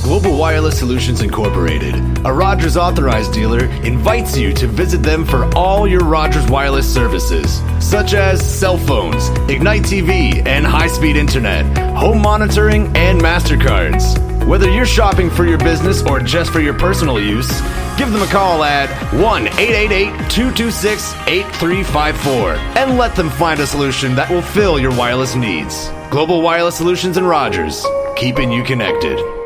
Global Wireless Solutions Incorporated, a Rogers authorized dealer, invites you to visit them for all your Rogers wireless services, such as cell phones, Ignite TV and high-speed internet, home monitoring, and MasterCards. Whether you're shopping for your business or just for your personal use, give them a call at 1-888-226-8354 and let them find a solution that will fill your wireless needs. Global Wireless Solutions and Rogers, keeping you connected.